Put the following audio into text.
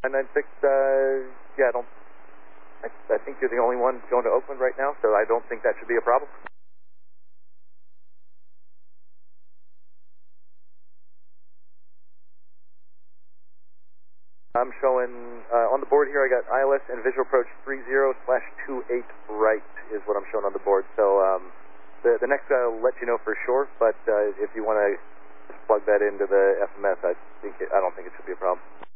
996, yeah, I think you're the only one going to Oakland right now, so I don't think that should be a problem. I'm showing, on the board here, I got ILS and Visual Approach 30/28 right is what I'm showing on the board. So the next guy will let you know for sure, but if you want to plug that into the FMS, I don't think it should be a problem.